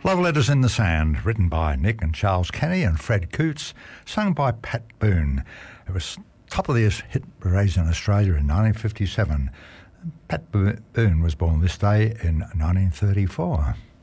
Love Letters in the Sand, written by Nick and Charles Kenny and Fred Coots, sung by Pat Boone. It was top of the hit parades in Australia in 1957. Pat Boone was born this day in 1934.